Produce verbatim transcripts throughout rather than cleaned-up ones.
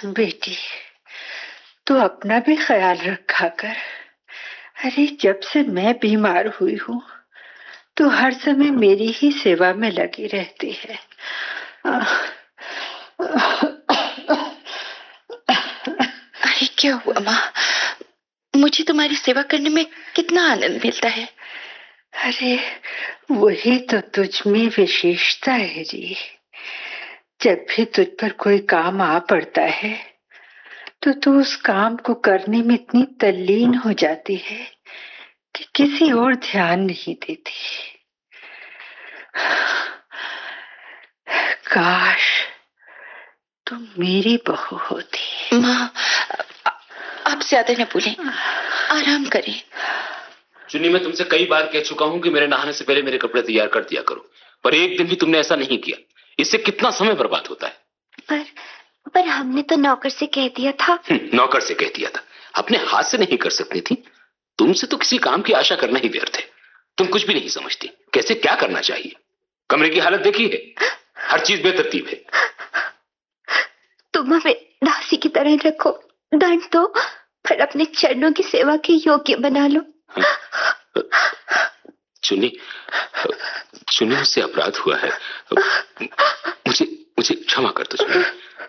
बेटी, तू अपना भी ख्याल रखा कर। अरे जब से मैं बीमार हुई हूँ तो हर समय मेरी ही सेवा में लगी रहती है। अरे क्या हुआ माँ? मुझे तुम्हारी सेवा करने में कितना आनंद मिलता है। अरे वही तो तुझ में विशेषता है जी। जब भी तुझ पर कोई काम आ पड़ता है तो तू उस काम को करने में इतनी तल्लीन हो जाती है कि किसी और ध्यान नहीं देती। काश तुम मेरी बहू होती। माँ, आप ज्यादा न बोलें, आराम करें। चुन्नी, मैं तुमसे कई बार कह चुका हूं कि मेरे नहाने से पहले मेरे कपड़े तैयार कर दिया करो, पर एक दिन भी तुमने ऐसा नहीं किया। इससे कितना समय बर्बाद होता है। पर पर हमने तो नौकर से कह दिया था। नौकर से कह दिया था, अपने हाथ से नहीं कर सकती थी? तुमसे तो किसी काम की आशा करना ही व्यर्थ है। तुम कुछ भी नहीं समझती कैसे क्या करना चाहिए। कमरे की हालत देखी है, हर चीज बेतरतीब है। तुम हमें दासी की तरह रखो, दंड दो, फिर अपने चरणों की सेवा के योग्य बना लो। चुन्नी, चुन्नी, मुझसे अपराध हुआ है। मुझे मुझे क्षमा कर दो चुन्नी।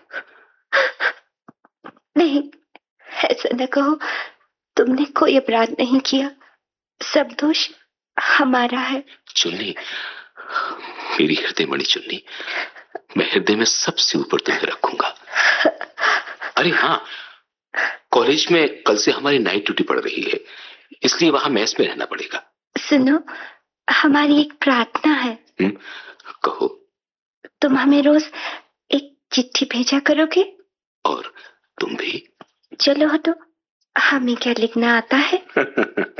नहीं, ऐसा न कहो। तुमने कोई अपराध नहीं किया, सब दोष हमारा है। चुन्नी, मेरी हृदय मणि चुन्नी, मैं हृदय में सबसे ऊपर तुम्हें रखूंगा। अरे हाँ, कॉलेज में कल से हमारी नाइट ड्यूटी पड़ रही है, इसलिए वहां मेस में रहना पड़ेगा। सुनो, हमारी एक प्रार्थना है। हुँ? कहो। तुम हमें रोज एक चिट्ठी भेजा करोगे? और तुम भी? चलो तो, हमें क्या लिखना आता है?